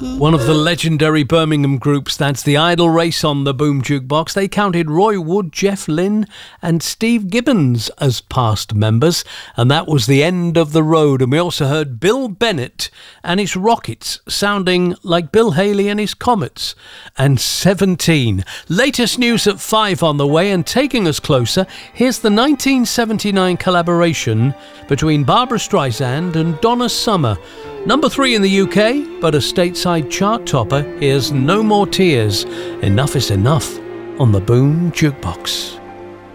One of the legendary Birmingham groups, that's the Idle Race on the Boom Jukebox. They counted Roy Wood, Jeff Lynne and Steve Gibbons as past members, and that was the end of the road. And we also heard Bill Bennett and his Rockets sounding like Bill Haley and his Comets. And 17. Latest news at 5 on the way, and taking us closer, here's the 1979 collaboration between Barbra Streisand and Donna Summer. Number 3 in the UK, but a stateside chart topper. Here's No More Tears. Enough is Enough on the Boom Jukebox.